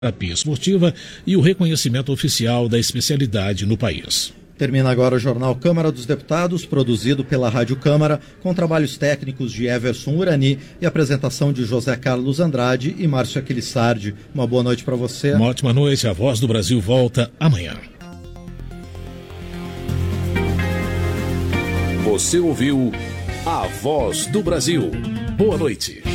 terapia esportiva e o reconhecimento oficial da especialidade no país. Termina agora o Jornal Câmara dos Deputados, produzido pela Rádio Câmara, com trabalhos técnicos de Everson Urani e apresentação de José Carlos Andrade e Márcio Aquilissardi. Uma boa noite para você. Uma ótima noite. A Voz do Brasil volta amanhã. Você ouviu A Voz do Brasil. Boa noite.